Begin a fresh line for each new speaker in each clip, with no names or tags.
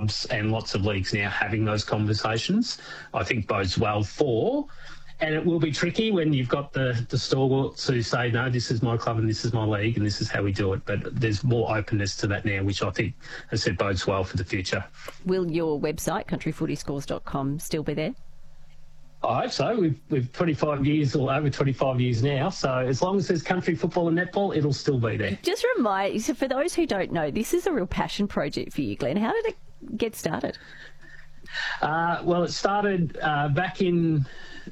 clubs and lots of leagues now having those conversations, I think bodes well for. And it will be tricky when you've got the stalwarts who say, no, this is my club and this is my league and this is how we do it. But there's more openness to that now, which I think, as I said, bodes well for the future.
Will your website, countryfootyscores.com, still be there?
I hope so. We've 25 years or over 25 years now. So as long as there's country football and netball, it'll still be there.
Just remind, so for those who don't know, this is a real passion project for you, Glenn. How did it get started?
Well, it started back in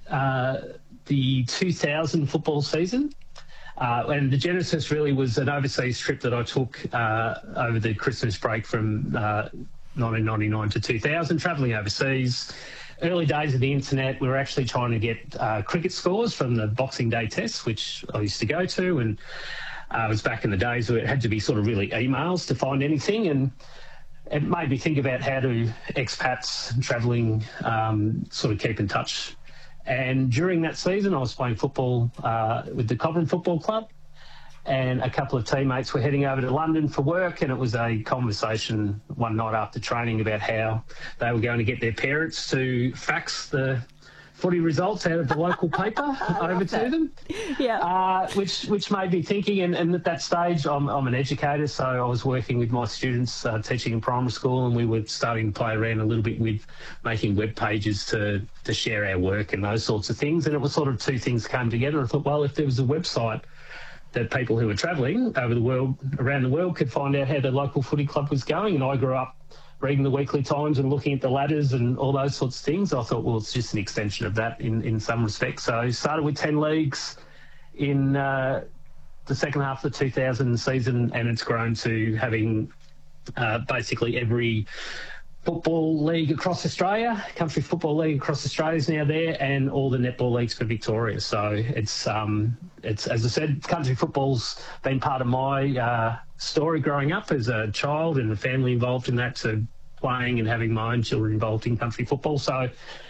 the 2000 football season. And the genesis really was an overseas trip that I took over the Christmas break from 1999 to 2000, travelling overseas. Early days of the internet, we were actually trying to get cricket scores from the Boxing Day tests, which I used to go to. And it was back in the days where it had to be sort of really emails to find anything. And it made me think about how do expats travelling sort of keep in touch. And during that season, I was playing football with the Cobram Football Club, and a couple of teammates were heading over to London for work, and it was a conversation one night after training about how they were going to get their parents to fax the footy results out of the local paper over to them.
Yeah.
Which made me thinking, and at that stage, I'm an educator, so I was working with my students, teaching in primary school, and we were starting to play around a little bit with making web pages to share our work and those sorts of things. And it was sort of two things came together. I thought, well, if there was a website that people who were travelling over the world, around the world, could find out how the local footy club was going. And I grew up reading the Weekly Times and looking at the ladders and all those sorts of things. I thought, well, it's just an extension of that in some respects. So I started with 10 leagues in the second half of the 2000 season, and it's grown to having basically every football league across Australia, country football league across Australia is now there, and all the netball leagues for Victoria. So it's as I said, country football's been part of my story growing up as a child and a family involved in that, to playing and having my own children involved in country football. So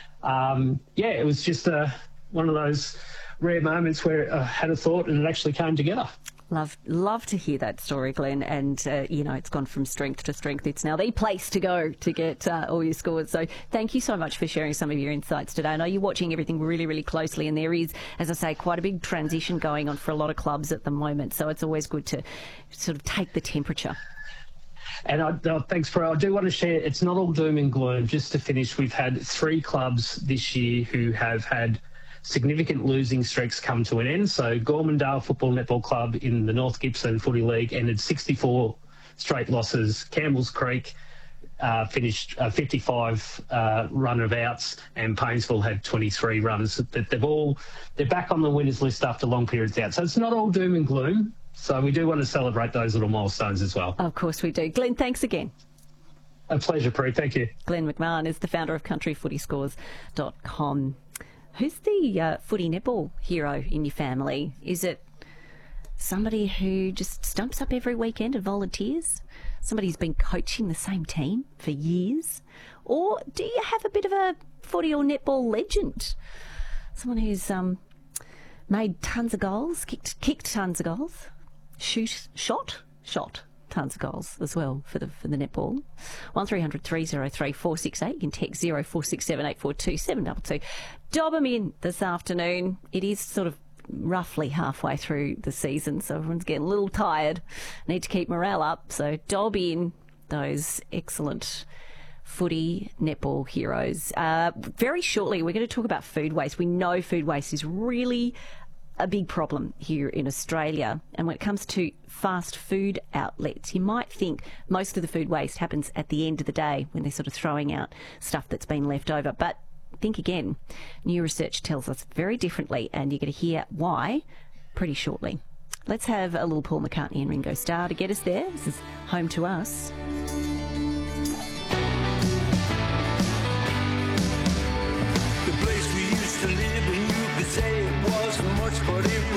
it was just one of those rare moments where I had a thought and it actually came together.
Love to hear that story, Glenn. And, it's gone from strength to strength. It's now the place to go to get all your scores. So thank you so much for sharing some of your insights today. I know you're watching everything really, really closely, and there is, as I say, quite a big transition going on for a lot of clubs at the moment. So it's always good to sort of take the temperature.
And thanks, Pro. I do want to share, it's not all doom and gloom. Just to finish, we've had 3 clubs this year who have had significant losing streaks come to an end. So Gormandale Football Netball Club in the North Gippsland Footy League ended 64 straight losses. Campbell's Creek finished 55 run of outs, and Paynesville had 23 runs. They're back on the winners list after long periods out. So it's not all doom and gloom. So we do want to celebrate those little milestones as well.
Of course we do. Glenn, thanks again.
A pleasure, Prue. Thank you.
Glenn McMahon is the founder of countryfootyscores.com. Who's the footy netball hero in your family? Is it somebody who just stumps up every weekend and volunteers? Somebody who's been coaching the same team for years? Or do you have a bit of a footy or netball legend? Someone who's made tons of goals, kicked tons of goals, shot tons of goals as well for the netball. 1300 303 468. You can text 0467 842 722. Dob them in this afternoon. It is sort of roughly halfway through the season, so everyone's getting a little tired. Need to keep morale up. So dob in those excellent footy netball heroes. Very shortly, we're going to talk about food waste. We know food waste is really a big problem here in Australia. And when it comes to fast food outlets, you might think most of the food waste happens at the end of the day when they're sort of throwing out stuff that's been left over. But think again. New research tells us very differently, and you're going to hear why pretty shortly. Let's have a little Paul McCartney and Ringo Starr to get us there. This is Home to Us.
The place we used to live in, you could say it wasn't much, but it